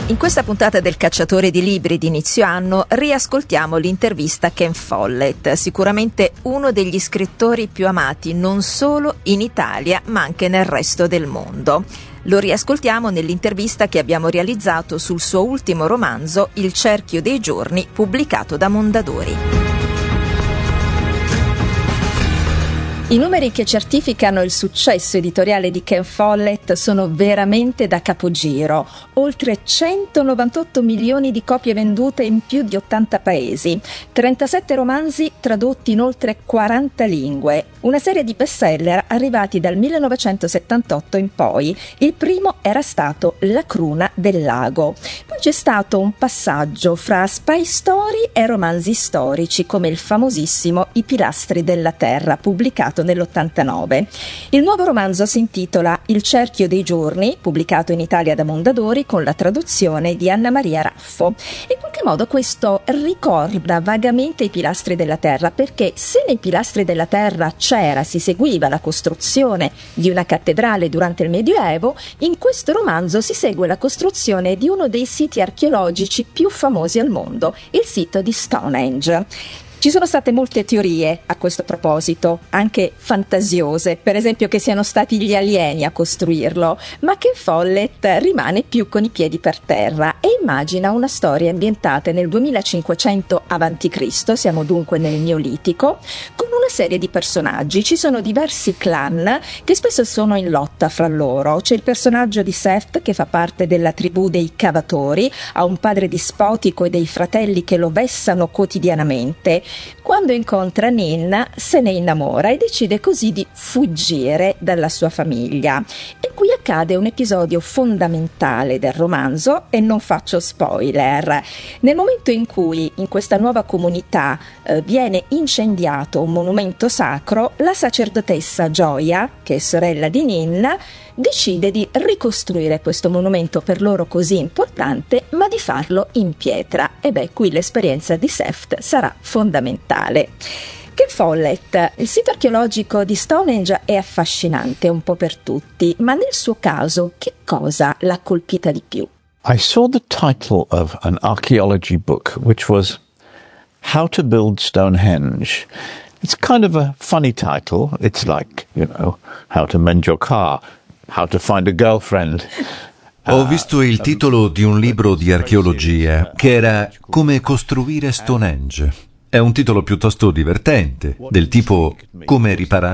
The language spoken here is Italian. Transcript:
In questa puntata del Cacciatore di Libri di inizio anno riascoltiamo l'intervista a Ken Follett, sicuramente uno degli scrittori più amati non solo in Italia ma anche nel resto del mondo. Lo riascoltiamo nell'intervista che abbiamo realizzato sul suo ultimo romanzo Il cerchio dei giorni, pubblicato da Mondadori. I numeri che certificano il successo editoriale di Ken Follett sono veramente da capogiro. Oltre 198 milioni di copie vendute in più di 80 paesi, 37 romanzi tradotti in oltre 40 lingue, una serie di bestseller arrivati dal 1978 in poi. Il primo era stato La cruna del lago. Poi c'è stato un passaggio fra spy story e romanzi storici, come il famosissimo I pilastri della terra, pubblicato nell'89. Il nuovo romanzo si intitola Il cerchio dei giorni, pubblicato in Italia da Mondadori con la traduzione di Anna Maria Raffo. In qualche modo questo ricorda vagamente I pilastri della terra, perché se nei pilastri della terra si seguiva la costruzione di una cattedrale durante il Medioevo, in questo romanzo si segue la costruzione di uno dei siti archeologici più famosi al mondo, il sito di Stonehenge. Ci sono state molte teorie a questo proposito, anche fantasiose, per esempio che siano stati gli alieni a costruirlo, ma Ken Follett rimane più con i piedi per terra e immagina una storia ambientata nel 2500 a.C., siamo dunque nel Neolitico, con una serie di personaggi. Ci sono diversi clan che spesso sono in lotta fra loro. C'è il personaggio di Seth, che fa parte della tribù dei cavatori, ha un padre dispotico e dei fratelli che lo vessano quotidianamente. Quando incontra Nin se ne innamora e decide così di fuggire dalla sua famiglia. E qui accade un episodio fondamentale del romanzo e non faccio spoiler. Nel momento in cui in questa nuova comunità viene incendiato un monumento sacro, la sacerdotessa Gioia, che è sorella di Nin, decide di ricostruire questo monumento per loro così importante, ma di farlo in pietra. E qui l'esperienza di Seth sarà fondamentale. Ken Follett, il sito archeologico di Stonehenge è affascinante un po' per tutti, ma nel suo caso che cosa l'ha colpita di più? I saw the title of an archaeology book which was How to Build Stonehenge. It's kind of a funny title. It's like, how to mend your car. How to find a girlfriend. Ho visto il titolo di un libro di archeologia che era Come costruire Stonehenge. È un titolo piuttosto divertente, del tipo Come riparare